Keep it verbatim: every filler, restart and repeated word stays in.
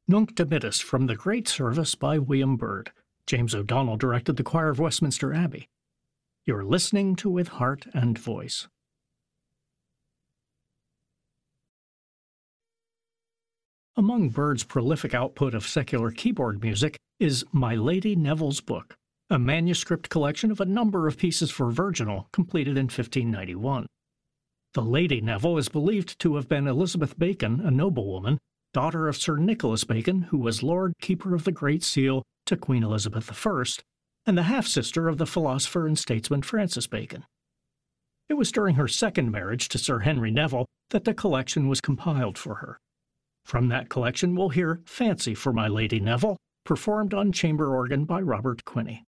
Nunc Dimittis from the Great Service by William Byrd. James O'Donnell directed the choir of Westminster Abbey. You're listening to With Heart and Voice. Among Byrd's prolific output of secular keyboard music is My Lady Neville's Book, a manuscript collection of a number of pieces for virginal completed in fifteen ninety-one. The Lady Neville is believed to have been Elizabeth Bacon, a noblewoman, daughter of Sir Nicholas Bacon, who was Lord Keeper of the Great Seal to Queen Elizabeth the First, and the half-sister of the philosopher and statesman Francis Bacon. It was during her second marriage to Sir Henry Neville that the collection was compiled for her. From that collection we'll hear Fancy for My Lady Neville, performed on chamber organ by Robert Quinney.